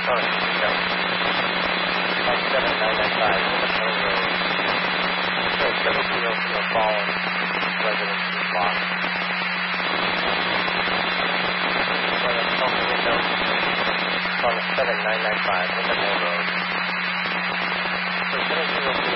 Sorry, no. 57995, Wilmington Road. So 70 Fallen, Residency Block. On 7995, Wilmington Road. So 70